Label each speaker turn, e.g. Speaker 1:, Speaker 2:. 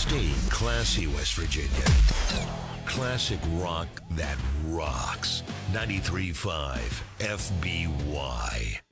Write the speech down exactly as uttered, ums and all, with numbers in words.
Speaker 1: Stay classy, West Virginia. Classic rock that rocks. ninety-three point five F B Y.